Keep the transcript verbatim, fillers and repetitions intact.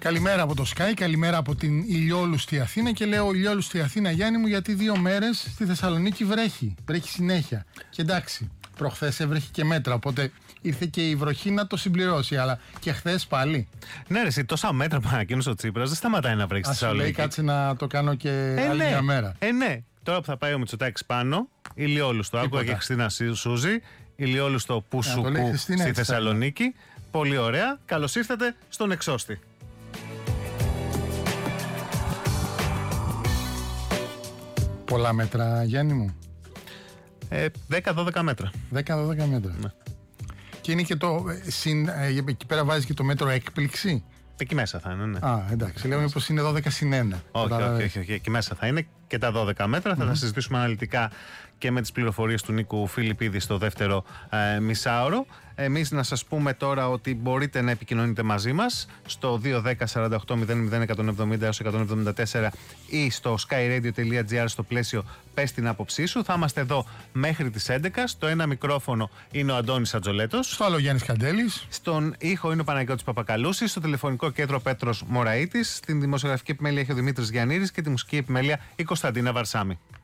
Καλημέρα από το Sky, καλημέρα από την ηλιόλουστη Αθήνα. Και λέω ηλιόλουστη Αθήνα, Γιάννη μου, γιατί δύο μέρες στη Θεσσαλονίκη βρέχει. Βρέχει συνέχεια. Και εντάξει, προχθές έβρεχε και μέτρα. Οπότε ήρθε και η βροχή να το συμπληρώσει. Αλλά και χθες πάλι. Ναι, ρε, εσύ, τόσα μέτρα που ανακοίνωσε ο Τσίπρας δεν σταματάει να βρέχει στη Θεσσαλονίκη. Λέει κάτσε να το κάνω και ε, άλλη ναι. μια μέρα. Ε, ναι. Τώρα που θα πάει ο Μητσοτάκης πάνω, ηλιόλουστο. Άκουγα και Χριστίνα Σούζη, ηλιόλουστο Πουσουκού στη Θεσσαλονίκη. Πολύ ωραία. Καλώς ήρθατε στον Εξώστη. Πολλά μέτρα, Γιάννη μου. Ε, δέκα δώδεκα μέτρα. δέκα δώδεκα μέτρα. Ναι. Και είναι και το. Συν, ε, εκεί πέρα βάζει και το μέτρο έκπληξη. Εκεί μέσα θα είναι, ναι. Α, εντάξει. Λέω μήπως είναι δώδεκα συν ένα. Όχι, όχι, όχι, όχι. Εκεί μέσα θα είναι και τα δώδεκα μέτρα. Mm-hmm. Θα τα συζητήσουμε αναλυτικά και με τις πληροφορίες του Νίκου Φιλιππίδη στο δεύτερο ε, μισάωρο. Εμείς να σας πούμε τώρα ότι μπορείτε να επικοινωνείτε μαζί μας στο δύο ένα μηδέν σαράντα οκτώ μηδέν μηδέν εκατόν εβδομήντα έως εκατόν εβδομήντα τέσσερα ή στο skyradio τελεία gr στο πλαίσιο «Πες την άποψή σου». Θα είμαστε εδώ μέχρι τις έντεκα. Στο ένα μικρόφωνο είναι ο Αντώνης Ατζολέτος. Στο άλλο Γιάννης Καντέλης. Στον ήχο είναι ο Παναγιώτης Παπακαλούσης. Στο τηλεφωνικό κέντρο Πέτρος Μωραΐτης. Στην δημοσιογραφική επιμέλεια έχει ο Δημήτρης Γιαννήρης και τη μουσική επιμέλεια η Κωνσταντίνα Βαρσάμη.